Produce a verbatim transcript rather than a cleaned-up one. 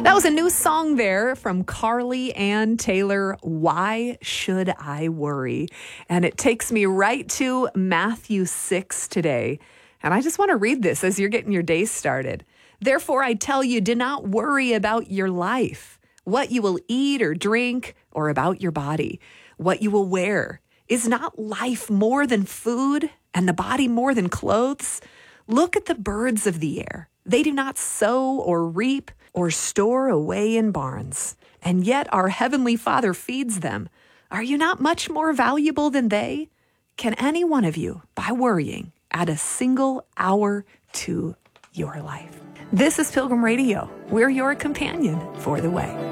That was a new song there from Carly Ann Taylor, Why Should I Worry? And it takes me right to Matthew six today. And I just want to read this as you're getting your day started. Therefore, I tell you, do not worry about your life, what you will eat or drink, or about your body, what you will wear. Is not life more than food, and the body more than clothes? Look at the birds of the air. They do not sow or reap or store away in barns, and yet our heavenly Father feeds them. Are you not much more valuable than they? Can any one of you, by worrying, add a single hour to your life? This is Pilgrim Radio. We're your companion for the way.